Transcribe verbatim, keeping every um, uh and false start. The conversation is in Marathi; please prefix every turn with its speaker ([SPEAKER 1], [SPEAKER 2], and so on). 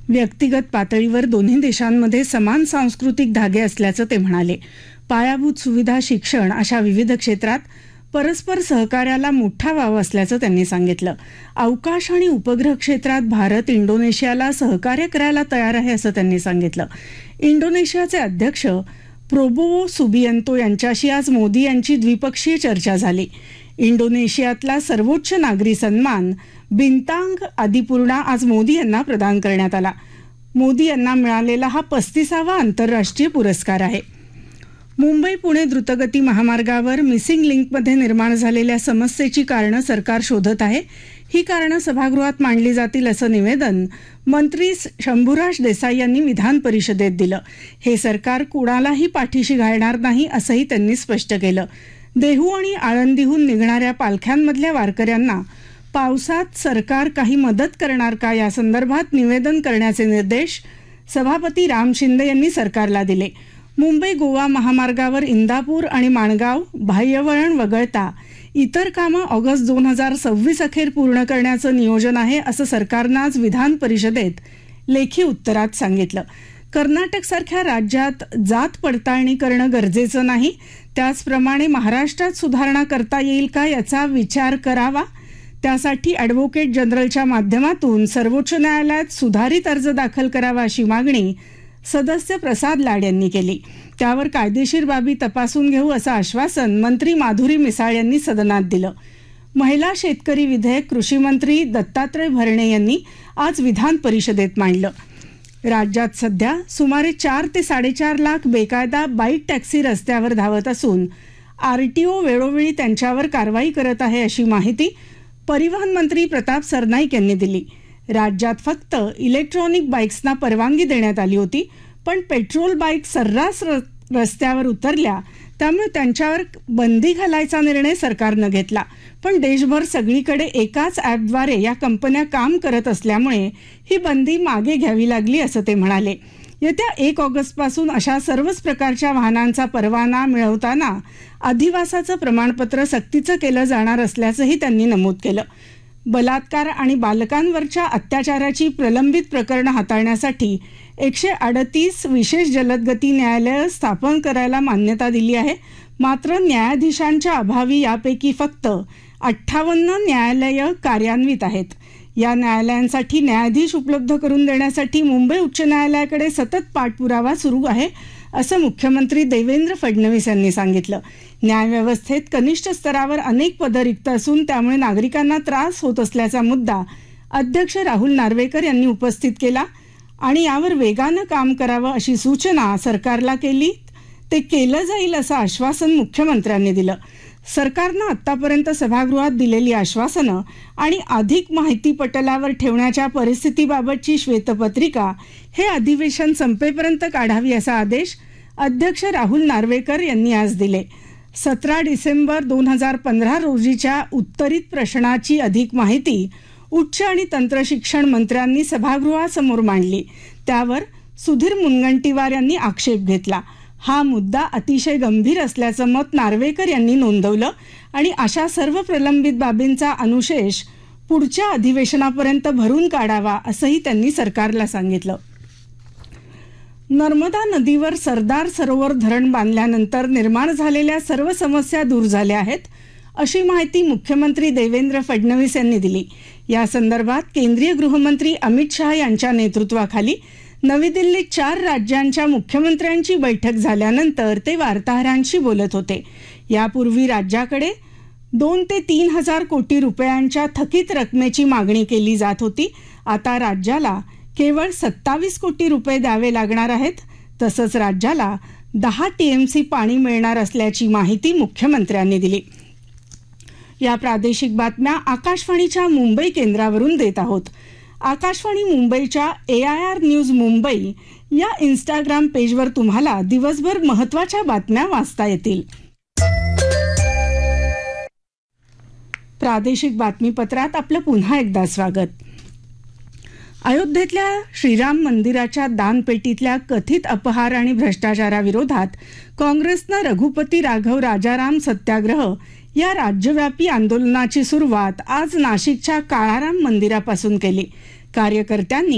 [SPEAKER 1] व्यक्तिगत पातळीवर दोन्ही देशांमध्ये समान सांस्कृतिक धागे असल्याचं ते म्हणाले. पायाभूत सुविधा, शिक्षण अशा विविध क्षेत्रात परस्पर सहकार्याला मोठा वाव असल्याचं त्यांनी सांगितलं. अवकाश आणि उपग्रह क्षेत्रात भारत इंडोनेशियाला सहकार्य करायला तयार आहे असं त्यांनी सांगितलं. इंडोनेशियाचे अध्यक्ष प्रोबोवो सुबियंतो यांच्याशी आज मोदी यांची द्विपक्षीय चर्चा झाली. इंडोनेशियातला सर्वोच्च नागरी सन्मान बिंतांग आदिपूर्णा आज मोदी यांना प्रदान करण्यात आला. मोदी यांना मिळालेला हा पस्तीसावा आंतरराष्ट्रीय पुरस्कार आहे. मुंबई पुणे द्रुतगती महामार्गावर मिसिंग लिंकमध्ये निर्माण झालेल्या समस्येची कारणं सरकार शोधत आहे. ही कारणं सभागृहात मांडली जातील असं निवेदन मंत्री शंभूराज देसाई यांनी विधान परिषदेत दिलं. हे सरकार कुणालाही पाठीशी घालणार नाही असंही त्यांनी स्पष्ट केलं. देहू आणि आळंदीहून निघणाऱ्या पालख्यांमधल्या वारकऱ्यांना पावसात सरकार काही मदत करणार का यासंदर्भात निवेदन करण्याचे निर्देश सभापती राम शिंदे यांनी सरकारला दिले. मुंबई गोवा महामार्गावर इंदापूर आणि माणगाव बाह्यवळण वगळता इतर कामं ऑगस्ट दोन हजार सव्वीस अखेर पूर्ण करण्याचं नियोजन आहे असं सरकारनं आज विधान परिषदेत लेखी उत्तरात सांगितलं. कर्नाटकसारख्या राज्यात जात पडताळणी करणं गरजेचं नाही, त्याचप्रमाणे महाराष्ट्रात सुधारणा करता येईल का याचा विचार करावा. त्यासाठी ॲडव्होकेट जनरलच्या माध्यमातून सर्वोच्च न्यायालयात सुधारित अर्ज दाखल करावा अशी मागणी सदस्य प्रसाद लाड यांनी केली. त्यावर कायदेशीर बाबी तपासून घेऊ असं आश्वासन मंत्री माधुरी मिसाळ यांनी सदनात दिलं. महिला शेतकरी विधेयक कृषीमंत्री दत्तात्रय भरणे यांनी आज विधान परिषदेत मांडलं. राज्यात सध्या सुमारे चार ते साडेचार लाख बेकायदा बाईक टॅक्सी रस्त्यावर धावत असून आरटीओ वेळोवेळी त्यांच्यावर कारवाई करत आहे अशी माहिती परिवहन मंत्री प्रताप सरनाईक यांनी दिली. राज्यात फक्त इलेक्ट्रॉनिक बाईक्सना परवानगी देण्यात आली होती, पण पेट्रोल बाईक सर्रास रस्त्यावर उतरल्या, त्यामुळे त्यांच्यावर बंदी घालायचा निर्णय सरकारनं घेतला. पण देशभर सगळीकडे एकाच ॲपद्वारे या कंपन्या काम करत असल्यामुळे ही बंदी मागे घ्यावी लागली असं ते म्हणाले. येत्या एक ऑगस्टपासून अशा सर्वच प्रकारच्या वाहनांचा परवाना मिळवताना अधिवासाचं प्रमाणपत्र सक्तीचं केलं जाणार असल्याचंही त्यांनी नमूद केलं. बलात्कार आणि बालकांवरच्या अत्याचाराची प्रलंबित प्रकरणं हाताळण्यासाठी एकशे अडतीस विशेष जलदगती न्यायालयं स्थापन करायला मान्यता दिली आहे. मात्र न्यायाधीशांच्या अभावी यापैकी फक्त अठ्ठावन्न न्यायालयं कार्यान्वित आहेत. या न्यायालयांसाठी न्यायाधीश उपलब्ध करून देण्यासाठी मुंबई उच्च न्यायालयाकडे सतत पाठपुरावा सुरू आहे असं मुख्यमंत्री देवेंद्र फडणवीस यांनी सांगितलं. न्यायव्यवस्थेत कनिष्ठ स्तरावर अनेक पदं रिक्त असून त्यामुळे नागरिकांना त्रास होत असल्याचा मुद्दा अध्यक्ष राहुल नार्वेकर यांनी उपस्थित केला आणि यावर वेगानं काम करावं अशी सूचना सरकारला केली. ते केलं जाईल असं आश्वासन मुख्यमंत्र्यांनी दिलं. सरकारनं आत्तापर्यंत सभागृहात दिलेली आश्वासनं आणि अधिक माहिती पटलावर ठेवण्याच्या परिस्थितीबाबतची श्वेतपत्रिका हे अधिवेशन संपेपर्यंत काढावी असा आदेश अध्यक्ष राहुल नार्वेकर यांनी आज दिले. सतरा डिसेंबर दोन हजार पंधरा रोजीच्या उत्तरित प्रश्नाची अधिक माहिती उच्च आणि तंत्रशिक्षण मंत्र्यांनी सभागृहासमोर मांडली. त्यावर सुधीर मुनगंटीवार यांनी आक्षेप घेतला. हा मुद्दा अतिशय गंभीर असल्याचं मत नार्वेकर यांनी नोंदवलं आणि अशा सर्व प्रलंबित बाबींचा अनुशेष पुढच्या अधिवेशनापर्यंत भरून काढावा असंही त्यांनी सरकारला सांगितलं. नर्मदा नदीवर सरदार सरोवर धरण बांधल्यानंतर निर्माण झालेल्या सर्व समस्या दूर झाल्या आहेत अशी माहिती मुख्यमंत्री देवेंद्र फडणवीस यांनी दिली. या संदर्भात केंद्रीय गृहमंत्री अमित शहा यांच्या नेतृत्वाखाली नवी दिल्लीत चार राज्यांच्या मुख्यमंत्र्यांची बैठक झाल्यानंतर ते वार्ताहरांशी बोलत होते. यापूर्वी राज्याकडे दोन ते तीन हजार कोटी रुपयांच्या थकीत रकमेची मागणी केली जात होती. आता राज्याला केवळ सत्तावीस कोटी रुपये द्यावे लागणार आहेत. तसंच राज्याला दहा टीएमसी पाणी मिळणार असल्याची माहिती मुख्यमंत्र्यांनी दिली. या प्रादेशिक बातम्या आकाशवाणीच्या मुंबई केंद्रावरून देत आहोत. आकाशवाणी मुंबईच्या ए आय आर न्यूज मुंबई या इंस्टाग्राम पेजवर तुम्हाला दिवसभर महत्त्वाच्या बातम्या वाचता येतील. प्रादेशिक बातमीपत्रात आपलं पुन्हा एकदा स्वागत. अयोध्येतल्या श्रीराम मंदिराच्या दानपेटीतल्या कथित अपहार आणि भ्रष्टाचाराविरोधात काँग्रेसनं रघुपती राघव राजाराम सत्याग्रह या राज्यव्यापी आंदोलनाची सुरुवात आज नाशिकच्या काळाराम मंदिरापासून केली. कार्यकर्त्यांनी